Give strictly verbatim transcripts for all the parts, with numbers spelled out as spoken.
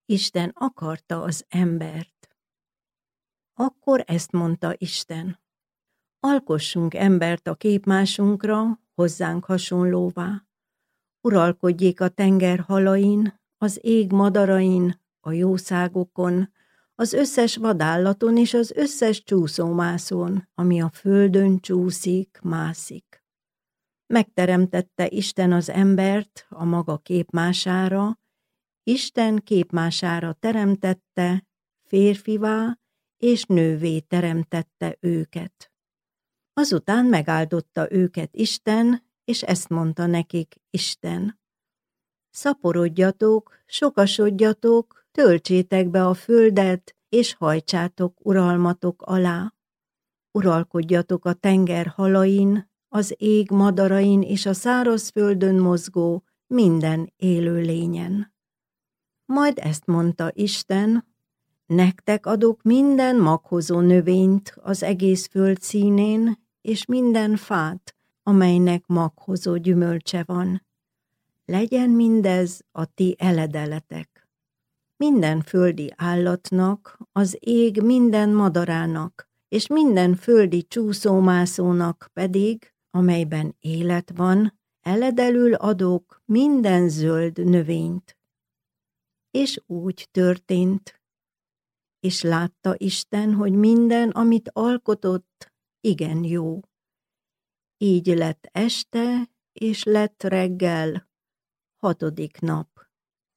Isten akarta az embert. Akkor ezt mondta Isten: alkossunk embert a képmásunkra, hozzánk hasonlóvá. Uralkodjék a tenger halain, az ég madarain, a jószágokon, az összes vadállaton és az összes csúszómászón, ami a földön csúszik, mászik. Megteremtette Isten az embert a maga képmására, Isten képmására teremtette, férfivá és nővé teremtette őket. Azután megáldotta őket Isten, és ezt mondta nekik Isten: szaporodjatok, sokasodjatok, töltsétek be a földet, és hajtsátok uralmatok alá. Uralkodjatok a tenger halain, az ég madarain és a szárazföldön mozgó minden élőlényen. Majd ezt mondta Isten: nektek adok minden maghozó növényt az egész föld színén, és minden fát, amelynek maghozó gyümölcse van. Legyen mindez a ti eledeletek. Minden földi állatnak, az ég minden madarának, és minden földi csúszómászónak pedig, amelyben élet van, eledelül adok minden zöld növényt. És úgy történt. És látta Isten, hogy minden, amit alkotott, igen jó. Így lett este, és lett reggel, hatodik nap.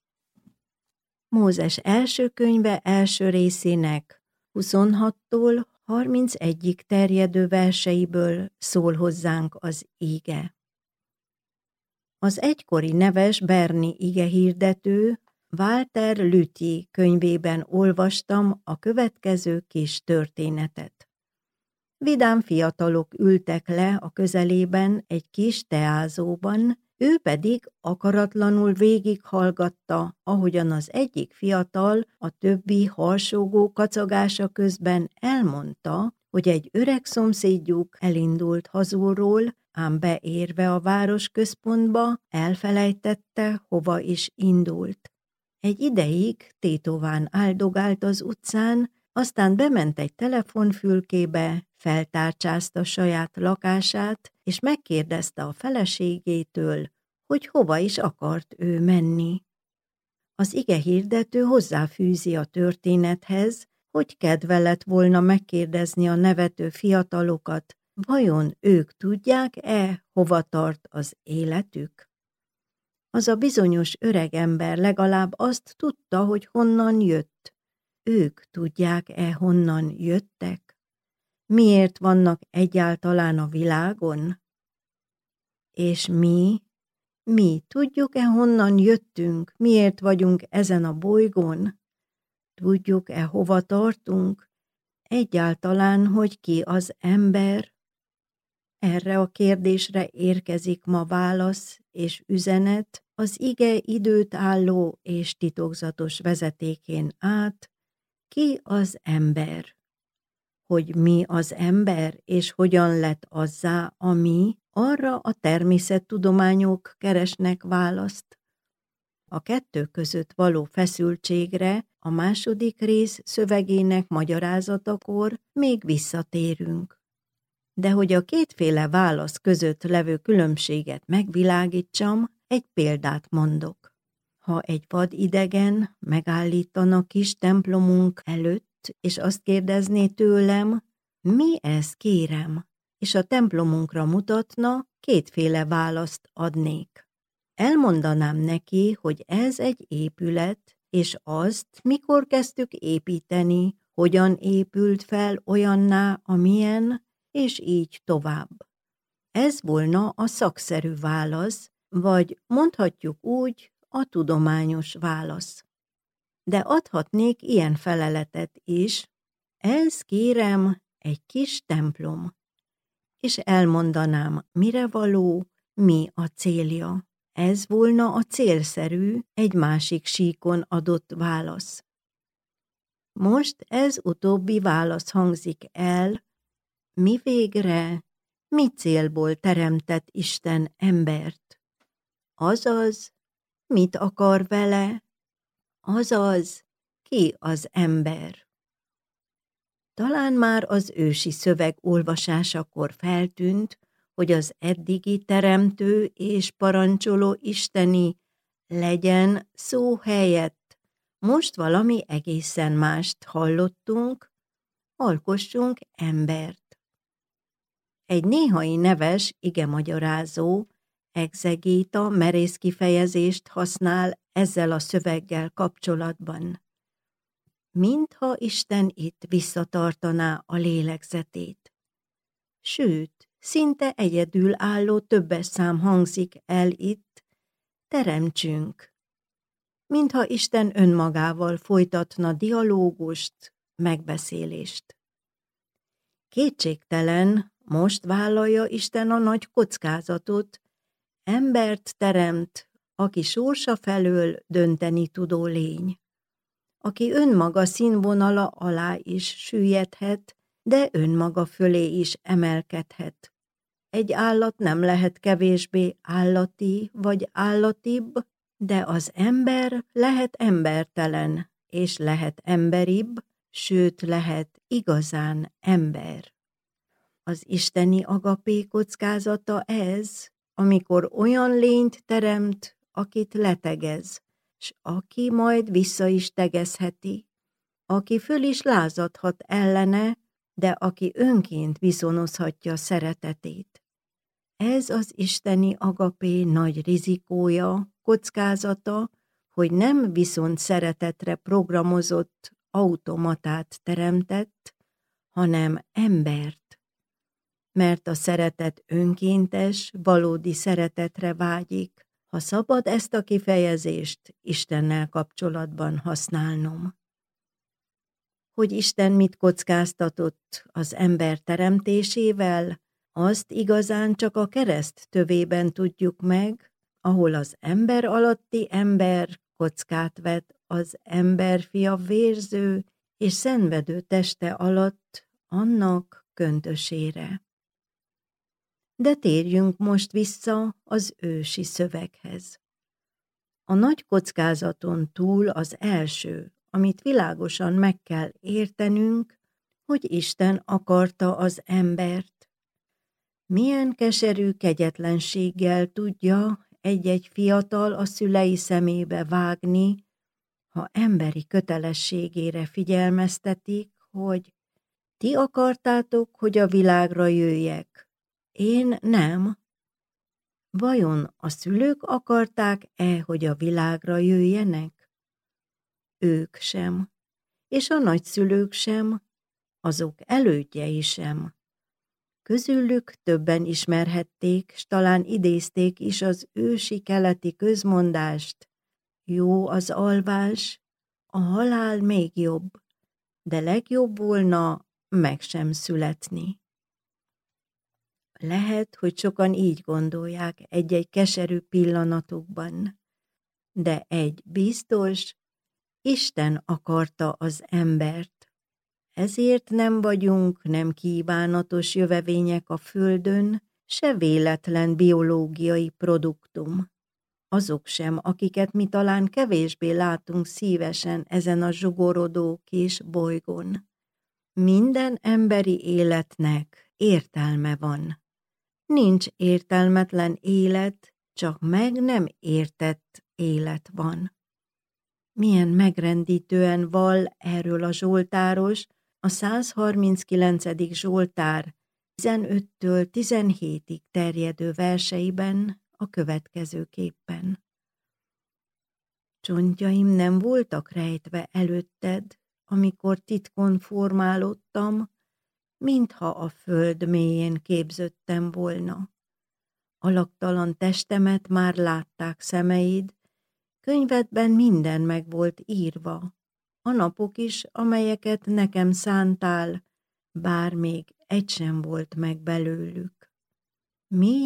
Mózes első könyve első részének huszonhattól harmincegyig terjedő verseiből szól hozzánk az íge. Az egykori neves berni igehirdető Walter Lüthi könyvében olvastam a következő kis történetet. Vidám fiatalok ültek le a közelében egy kis teázóban, ő pedig akaratlanul végighallgatta, ahogyan az egyik fiatal a többi harsogó kacagása közben elmondta, hogy egy öreg szomszédjuk elindult hazulról, ám beérve a városközpontba elfelejtette, hova is indult. Egy ideig tétován áldogált az utcán, aztán bement egy telefonfülkébe, feltárcsázta saját lakását, és megkérdezte a feleségétől, hogy hova is akart ő menni. Az igehirdető hozzáfűzi a történethez, hogy kedve lett volna megkérdezni a nevető fiatalokat, vajon ők tudják-e, hova tart az életük? Az a bizonyos öreg ember legalább azt tudta, hogy honnan jött. Ők tudják-e, honnan jöttek? Miért vannak egyáltalán a világon? És mi? Mi tudjuk-e, honnan jöttünk? Miért vagyunk ezen a bolygón? Tudjuk-e, hova tartunk? Egyáltalán, hogy ki az ember? Erre a kérdésre érkezik ma válasz és üzenet az ige időt álló és titokzatos vezetékén át: ki az ember? Hogy mi az ember, és hogyan lett azzá, ami, arra a természettudományok keresnek választ. A kettő között való feszültségre a második rész szövegének magyarázatakor még visszatérünk. De hogy a kétféle válasz között levő különbséget megvilágítsam, egy példát mondok. Ha egy vadidegen megállítana kis templomunk előtt, és azt kérdezné tőlem, mi ez, kérem, és a templomunkra mutatna, kétféle választ adnék. Elmondanám neki, hogy ez egy épület, és azt, mikor kezdtük építeni, hogyan épült fel olyanná, amilyen, és így tovább. Ez volna a szakszerű válasz, vagy mondhatjuk úgy, a tudományos válasz. De adhatnék ilyen feleletet is: ez, kérem, egy kis templom. És elmondanám, mire való, mi a célja. Ez volna a célszerű, egy másik síkon adott válasz. Most ez utóbbi válasz hangzik el: mi végre, mi célból teremtett Isten embert? Azaz, mit akar vele? Azaz, ki az ember? Talán már az ősi szöveg olvasásakor feltűnt, hogy az eddigi teremtő és parancsoló isteni legyen szó helyett most valami egészen mást hallottunk, alkossunk embert. Egy néhai neves igemagyarázó, exegéta merész kifejezést használ ezzel a szöveggel kapcsolatban. Mintha Isten itt visszatartaná a lélegzetét. Sőt, szinte egyedül álló többes szám hangzik el itt, teremtsünk. Mintha Isten önmagával folytatna dialógust, megbeszélést. Kétségtelen, most vállalja Isten a nagy kockázatot, embert teremt, aki sorsa felől dönteni tudó lény, aki önmaga színvonala alá is süllyedhet, de önmaga fölé is emelkedhet. Egy állat nem lehet kevésbé állati vagy állatibb, de az ember lehet embertelen, és lehet emberibb, sőt lehet igazán ember. Az isteni agapé kockázata ez, amikor olyan lényt teremt, akit letegez, s aki majd vissza is tegezheti, aki föl is lázadhat ellene, de aki önként viszonozhatja szeretetét. Ez az isteni agapé nagy rizikója, kockázata, hogy nem viszont szeretetre programozott automatát teremtett, hanem embert. Mert a szeretet önkéntes, valódi szeretetre vágyik, ha szabad ezt a kifejezést Istennel kapcsolatban használnom. Hogy Isten mit kockáztatott az ember teremtésével, azt igazán csak a kereszt tövében tudjuk meg, ahol az ember alatti ember kockát vet az emberfia vérző és szenvedő teste alatt annak köntösére. De térjünk most vissza az ősi szöveghez. A nagy kockázaton túl az első, amit világosan meg kell értenünk, hogy Isten akarta az embert. Milyen keserű kegyetlenséggel tudja egy-egy fiatal a szülei szemébe vágni, ha emberi kötelességére figyelmeztetik, hogy ti akartátok, hogy a világra jöjjek, én nem. Vajon a szülők akarták-e, hogy a világra jöjjenek? Ők sem, és a nagyszülők sem, azok elődjei sem. Közülük többen ismerhették, s talán idézték is az ősi keleti közmondást: jó az alvás, a halál még jobb, de legjobb volna meg sem születni. Lehet, hogy sokan így gondolják egy-egy keserű pillanatukban, de egy biztos, Isten akarta az embert. Ezért nem vagyunk nem kívánatos jövevények a földön, se véletlen biológiai produktum. Azok sem, akiket mi talán kevésbé látunk szívesen ezen a zsugorodó kis bolygón. Minden emberi életnek értelme van. Nincs értelmetlen élet, csak meg nem értett élet van. Milyen megrendítően vall erről a zsoltáros, a százharminckilencedik zsoltár tizenöttől tizenhétig terjedő verseiben a következőképpen. Csontjaim nem voltak rejtve előtted, amikor titkon formálódtam, mintha a föld mélyén képződtem volna. Alaktalan testemet már látták szemeid, könyvedben minden meg volt írva, a napok is, amelyeket nekem szántál, bár még egy sem volt meg belőlük. Mi